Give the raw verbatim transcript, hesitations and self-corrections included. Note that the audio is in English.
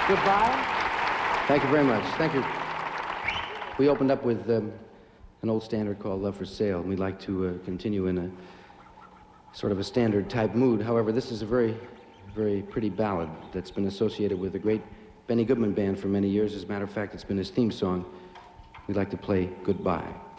Goodbye. Thank you very much. Thank you. We opened up with um, an old standard called Love for Sale, and we'd like to uh, continue in a sort of a standard type mood. However, this is a very, very pretty ballad that's been associated with the great Benny Goodman Band for many years. As a matter of fact, it's been his theme song. We'd like to play Goodbye.